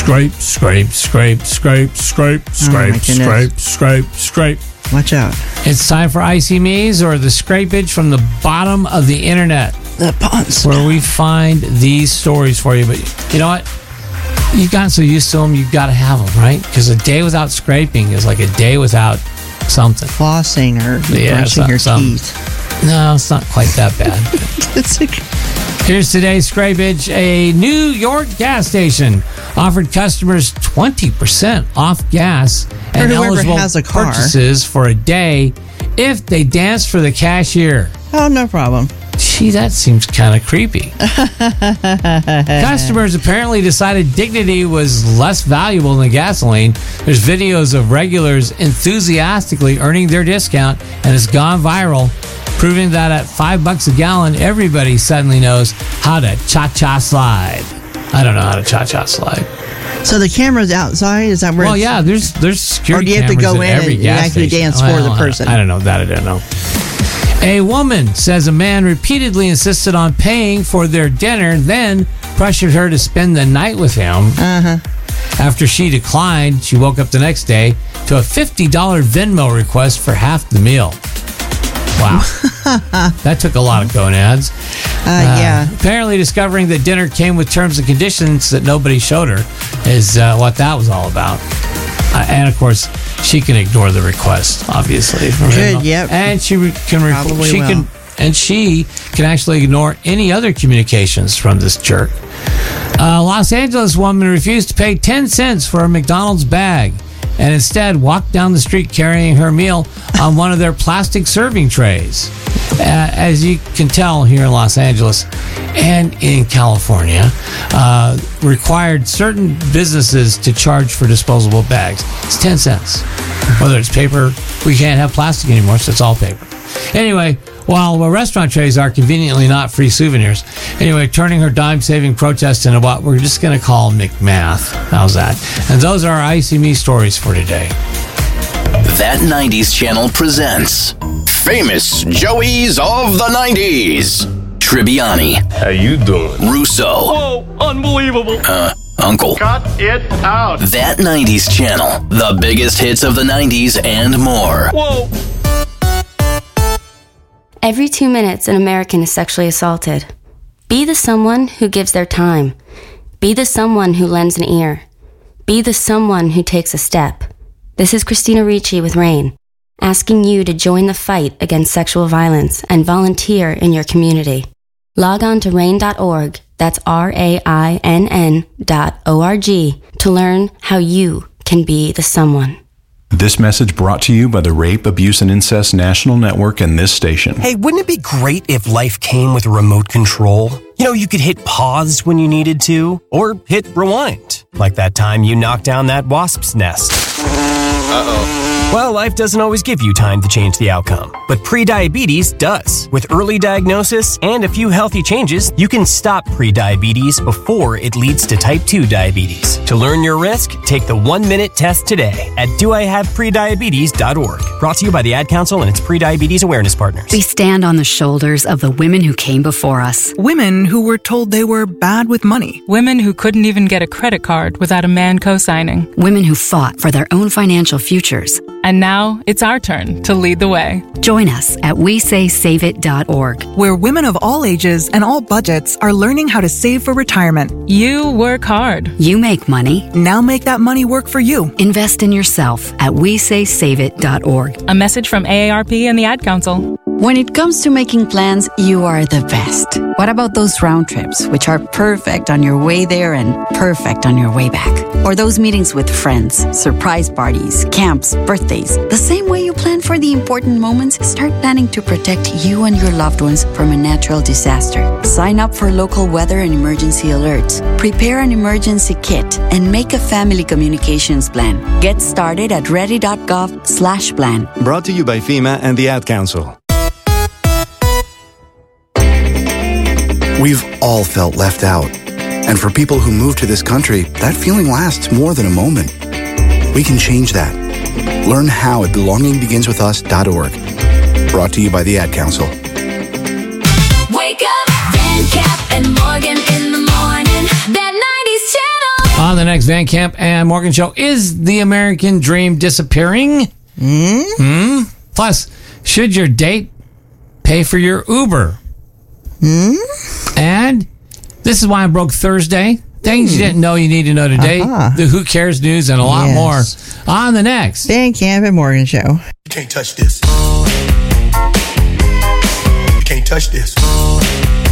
Scrape, scrape, scrape, scrape, scrape, scrape, scrape, scrape, scrape. Watch out. It's time for Icy Me's, or the scrapage from the bottom of the internet. The puns. Where we find these stories for you. But you know what? You've gotten so used to them, you've got to have them, right? Because a day without scraping is like a day without something. Flossing or brushing your teeth. No, it's not quite that bad. Here's today's scrapage. A New York gas station offered customers 20% off gas and eligible purchases for a day if they danced for the cashier. Oh, no problem. Gee, that seems kind of creepy. Customers apparently decided dignity was less valuable than gasoline. There's videos of regulars enthusiastically earning their discount, and it's gone viral, proving that at $5 a gallon, everybody suddenly knows how to cha-cha slide. I don't know how to cha-cha slide. So the camera's outside? Is that where? Well, yeah, there's security cameras. Or do you have to go in and actually dance for the person? I don't know. That I don't know. A woman says a man repeatedly insisted on paying for their dinner, then pressured her to spend the night with him. After she declined, she woke up the next day to a $50 Venmo request for half the meal. Wow. That took a lot of gonads. Yeah. Apparently discovering that dinner came with terms and conditions that nobody showed her is what that was all about. And, of course, she can ignore the request, obviously. Good, yep. And she can actually ignore any other communications from this jerk. A Los Angeles woman refused to pay 10 cents for a McDonald's bag and instead walked down the street carrying her meal on one of their plastic serving trays. As you can tell, here in Los Angeles and in California, required certain businesses to charge for disposable bags. It's 10 cents. Whether it's paper, we can't have plastic anymore, so it's all paper. Anyway, while restaurant trays are conveniently not free souvenirs, turning her dime-saving protest into what we're just going to call McMath. How's that? And those are our Icy Me stories for today. That 90s Channel presents Famous Joeys of the 90s. Tribbiani. How you doing? Russo. Whoa, unbelievable. Uncle. Cut it out. That 90s Channel. The biggest hits of the 90s and more. Whoa. Every 2 minutes, an American is sexually assaulted. Be the someone who gives their time. Be the someone who lends an ear. Be the someone who takes a step. This is Christina Ricci with RAIN, asking you to join the fight against sexual violence and volunteer in your community. Log on to RAIN.org, that's RAINN.org, to learn how you can be the someone. This message brought to you by the Rape, Abuse, and Incest National Network and this station. Hey, wouldn't it be great if life came with a remote control? You could hit pause when you needed to, or hit rewind, like that time you knocked down that wasp's nest. Uh-oh. Well, life doesn't always give you time to change the outcome, but prediabetes does. With early diagnosis and a few healthy changes, you can stop prediabetes before it leads to type 2 diabetes. To learn your risk, take the 1-minute test today at doihaveprediabetes.org. Brought to you by the Ad Council and its prediabetes awareness partners. We stand on the shoulders of the women who came before us. Women who were told they were bad with money. Women who couldn't even get a credit card without a man co-signing. Women who fought for their own financial futures. And now it's our turn to lead the way. Join us at WeSaySaveIt.org, where women of all ages and all budgets are learning how to save for retirement. You work hard. You make money. Now make that money work for you. Invest in yourself at WeSaySaveIt.org. A message from AARP and the Ad Council. When it comes to making plans, you are the best. What about those round trips, which are perfect on your way there and perfect on your way back? Or those meetings with friends, surprise parties, camps, birthdays. The same way you plan for the important moments, start planning to protect you and your loved ones from a natural disaster. Sign up for local weather and emergency alerts. Prepare an emergency kit and make a family communications plan. Get started at ready.gov/plan. Brought to you by FEMA and the Ad Council. We've all felt left out. And for people who move to this country, that feeling lasts more than a moment. We can change that. Learn how at belongingbeginswithus.org. Brought to you by the Ad Council. Wake up, Dan, Cap, and Morgan in the morning. That 90s channel. On the next Van Camp and Morgan show, is the American dream disappearing? Plus, should your date pay for your Uber? And this is why I broke Thursday. Things you didn't know you need to know today. The Who Cares news and a lot more on the next Van Camp and Morgan show. You can't touch this. You can't touch this.